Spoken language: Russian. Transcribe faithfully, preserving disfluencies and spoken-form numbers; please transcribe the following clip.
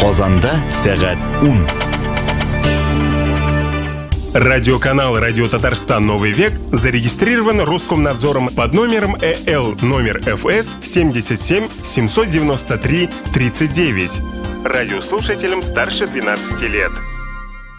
Казанда сәгать ун. Радиоканал «Радио Татарстан. Новый век» зарегистрирован Роскомнадзором под номером Э Л номер Ф С семьдесят семь семьсот девяносто три тридцать девять. Радиослушателям старше двенадцати лет.